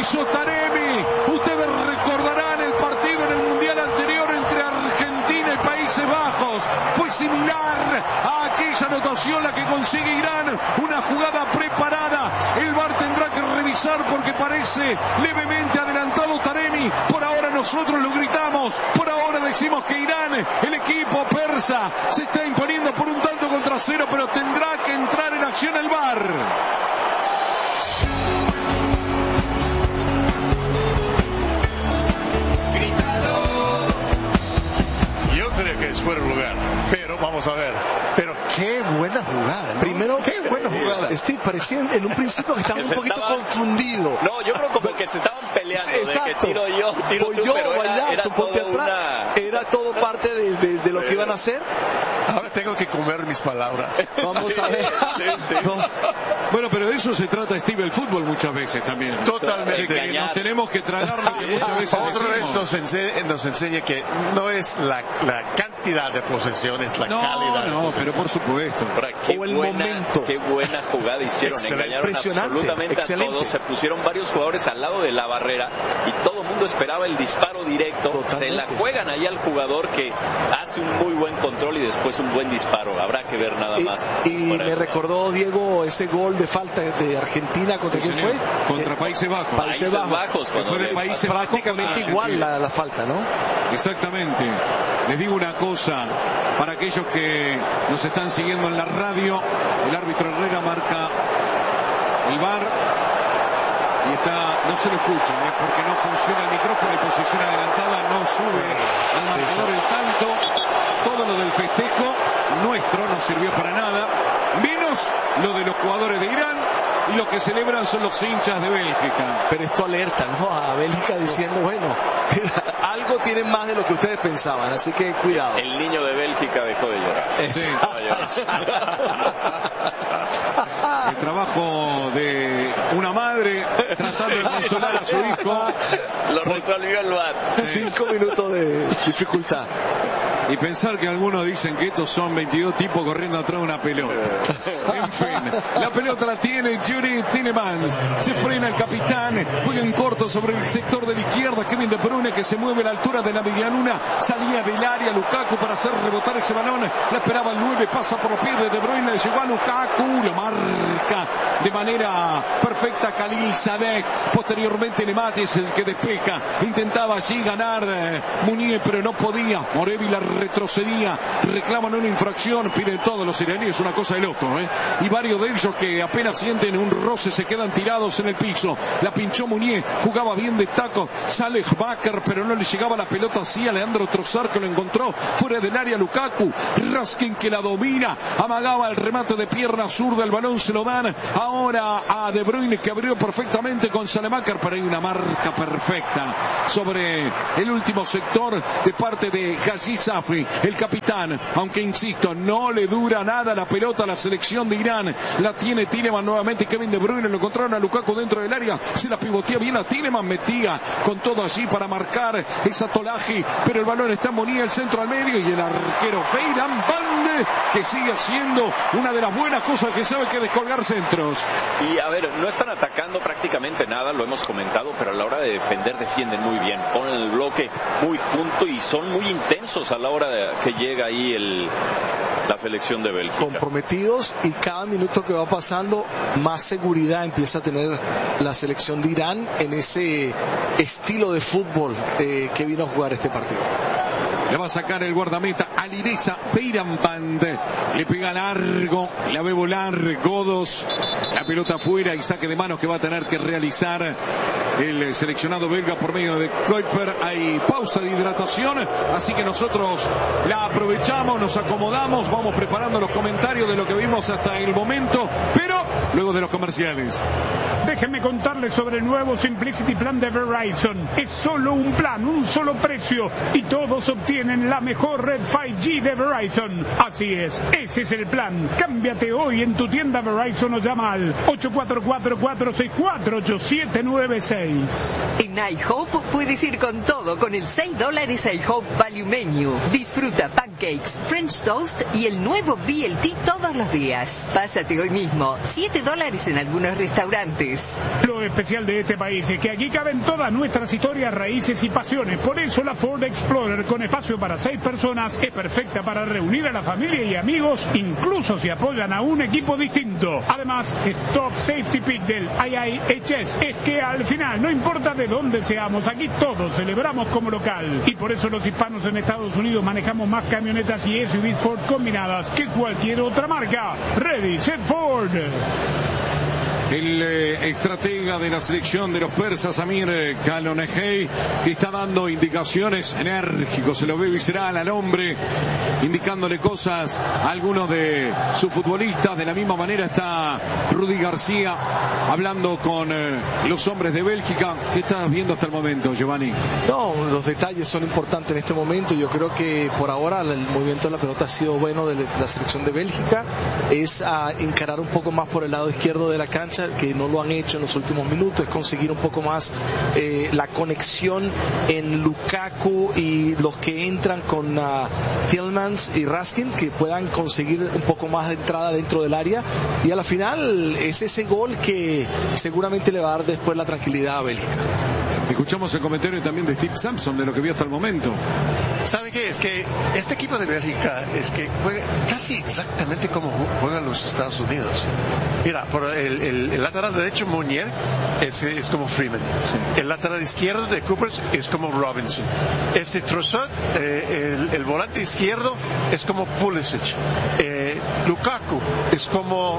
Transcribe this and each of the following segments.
hizo Taremi. Ustedes recordarán el partido en el Mundial anterior entre Argentina y Países Bajos. Fue similar a aquella anotación la que consigue Irán. Una jugada preparada. El VAR tendrá que revisar porque parece levemente adelantado Taremi. Por ahora nosotros lo gritamos. Por ahora decimos que Irán, el equipo persa, se está imponiendo por un tanto contra cero, pero tendrá que entrar en acción el VAR. Creo que es fuera de lugar, pero vamos a ver. Pero qué buena jugada, ¿no? Primero, qué buena jugada. Steve, parecía en un principio que estaba un poquito confundido. No, yo creo como que se estaban peleando. Exacto. De que tiro yo, tiro tú, pero era todo parte de lo que iban a hacer. Ahora tengo que comer mis palabras. Vamos a ver. Sí. No. Bueno, pero de eso se trata, Steve, el fútbol muchas veces también. Totalmente. Que nos tenemos que tragar lo que muchas veces Otro decimos. nos enseña que no es la cantidad de posesiones, la calidad. No, pero por supuesto. Ahora, qué buena jugada hicieron. Engañaron absolutamente a todos. Se pusieron varios jugadores al lado de la barrera y todo el mundo esperaba el disparo directo. Totalmente. Se la juegan ahí al jugador que hace un muy buen control y después un buen disparo. Habrá que ver nada más. Y me recordó, Diego, ese gol de falta de Argentina. ¿Contra quién fue? Contra Países Bajos. Países Bajos. Fue de Países Bajos. Prácticamente igual la falta, ¿no? Exactamente. Les digo una cosa, para aquellos que nos están siguiendo en la radio, el árbitro Herrera marca el VAR y no se lo escucha, porque no funciona el micrófono y posición adelantada, no sube al marcador el tanto. Todo lo del festejo nuestro no sirvió para nada, menos lo de los jugadores de Irán, y lo que celebran son los hinchas de Bélgica. Pero esto alerta, ¿no? A Bélgica diciendo, bueno, algo tienen más de lo que ustedes pensaban, así que cuidado. El niño de Bélgica dejó de llorar. Sí. El trabajo de una madre tratando de consolar a su hijo. Lo resolvió el VAR. 5 minutos de dificultad. Y pensar que algunos dicen que estos son 22 tipos corriendo atrás de una pelota. En fin, la pelota la tiene Yuri Tielemans. Se frena el capitán. Juega en corto sobre el sector de la izquierda. Kevin De Bruyne, que se mueve a la altura de la medianuna. Salía del área Lukaku para hacer rebotar ese balón. La esperaba el 9. Pasa por los pies de De Bruyne. Le llegó a Lukaku. Lo marca de manera perfecta Khalil Sadek. Posteriormente Nemati es el que despeja. Intentaba allí ganar Munier, pero no podía. Morevi la retrocedía, reclaman una infracción, piden todos los iraníes, una cosa de loco, y varios de ellos que apenas sienten un roce se quedan tirados en el piso. La pinchó Munier, jugaba bien de taco, sale Bakker, pero no le llegaba la pelota así a Leandro Trossard, que lo encontró fuera del área. Lukaku, Raskin, que la domina, amagaba el remate de pierna zurda, el balón se lo dan ahora a De Bruyne, que abrió perfectamente con Salemaker, pero hay una marca perfecta sobre el último sector de parte de Haji Safri, el capitán, aunque insisto, no le dura nada la pelota a la selección de Irán. La tiene Tielemans nuevamente, Kevin De Bruyne, lo encontraron a Lukaku dentro del área, se la pivotea bien a Tielemans, metía con todo allí para marcar esa Tolaji, pero el balón está en Munier, el centro al medio, y el arquero Beiran Bande, que sigue haciendo una de las buenas cosas que sabe, que descolgar centros. Y a ver, no están atacando prácticamente nada, lo hemos comentado, pero a la hora de defender defienden muy bien, ponen el bloque muy junto y son muy intensos a la hora de que llega ahí la selección de Bélgica. Comprometidos, y cada minuto que va pasando más seguridad empieza a tener la selección de Irán en ese estilo de fútbol que vino a jugar este partido. Le va a sacar el guardameta Alireza Beiran Bande. Le pega largo, la ve volar Godos. La pelota afuera y saque de manos que va a tener que realizar el seleccionado belga por medio de Kuiper. Hay pausa de hidratación, así que nosotros la aprovechamos, nos acomodamos, vamos preparando los comentarios de lo que vimos hasta el momento, pero luego de los comerciales. Déjenme contarles sobre el nuevo Simplicity Plan de Verizon. Es solo un plan, un solo precio, y todos obtienen la mejor red 5G de Verizon. Así es, ese es el plan. Cámbiate hoy en tu tienda Verizon o llama al 844-464-8796. En iHope puedes ir con todo con el $6 iHope Value Menu. Disfruta pancakes, French toast y el nuevo BLT todos los días. Pásate hoy mismo, $7 $20 en algunos restaurantes. Lo especial de este país es que aquí caben todas nuestras historias, raíces y pasiones. Por eso la Ford Explorer, con espacio para 6 personas, es perfecta para reunir a la familia y amigos, incluso si apoyan a un equipo distinto. Además, Top Safety Pick del IIHS es que al final, no importa de dónde seamos, aquí todos celebramos como local. Y por eso los hispanos en Estados Unidos manejamos más camionetas y SUVs Ford combinadas que cualquier otra marca. Ready, set, Ford. El estratega de la selección de los persas, Amir Kalonehei, que está dando indicaciones enérgicos, se lo ve visceral al hombre, indicándole cosas a algunos de sus futbolistas. De la misma manera está Rudy García hablando con los hombres de Bélgica. ¿Qué estás viendo hasta el momento, Giovanni? No, los detalles son importantes en este momento. Yo creo que por ahora el movimiento de la pelota ha sido bueno de la selección de Bélgica. Es a encarar un poco más por el lado izquierdo de la cancha, que no lo han hecho en los últimos minutos, es conseguir un poco más la conexión en Lukaku y los que entran con Tielemans y Raskin, que puedan conseguir un poco más de entrada dentro del área, y a la final es ese gol que seguramente le va a dar después la tranquilidad a Bélgica. Escuchamos el comentario también de Steve Sampson de lo que vio hasta el momento. ¿Saben qué? Es que este equipo de Bélgica es que juega casi exactamente como juegan los Estados Unidos. Mira, por el lateral derecho, Meunier, es como Freeman. Sí. El lateral izquierdo de Coopers es como Robinson. Trossard, el volante izquierdo, es como Pulisic. Lukaku es como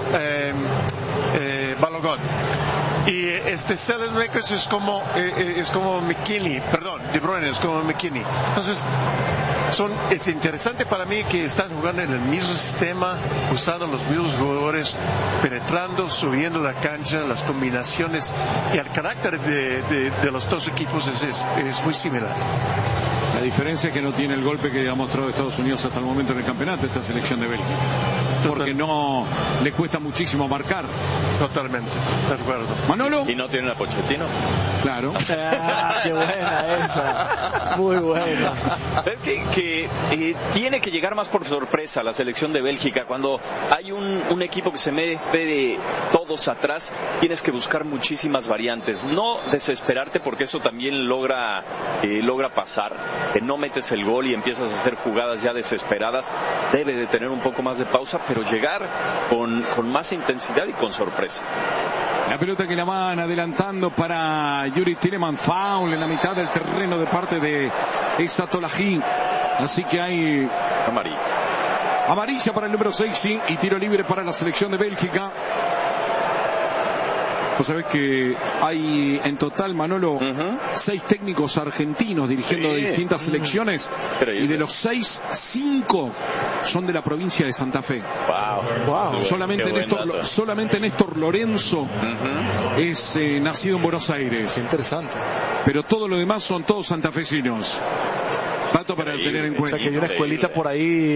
Balogun. Y Sellenmakers es como McKinney, perdón, De Bruyne es como McKinney. Entonces, es interesante para mí que están jugando en el mismo sistema, usando los mismos jugadores, penetrando, subiendo la cancha, las combinaciones, y el carácter de los dos equipos es muy similar. La diferencia es que no tiene el golpe que ha mostrado Estados Unidos hasta el momento en el campeonato, esta selección de Bélgica. Porque no le cuesta muchísimo marcar. Totalmente, de acuerdo. Manolo. ¿Y no tiene a Pochettino? Claro. Qué buena esa. Muy buena. Es que tiene que llegar más por sorpresa la selección de Bélgica. Cuando hay un equipo que se mete de todos atrás, tienes que buscar muchísimas variantes. No desesperarte, porque eso también logra pasar. No metes el gol y empiezas a hacer jugadas ya desesperadas. Debe de tener un poco más de pausa, pero llegar con más intensidad y con sorpresa. La pelota que la van adelantando para Yuri Tielemans, foul en la mitad del terreno de parte de Exatolahi. Así que hay amarilla para el número 6 y tiro libre para la selección de Bélgica. Vos sabés que hay en total, Manolo, 6 técnicos argentinos dirigiendo distintas selecciones, y de los 6, 5 son de la provincia de Santa Fe. Wow. Solamente Néstor Lorenzo es nacido en Buenos Aires. Qué interesante. Pero todo lo demás son todos santafesinos. Dato para tener en cuenta. O sea que hay una escuelita por ahí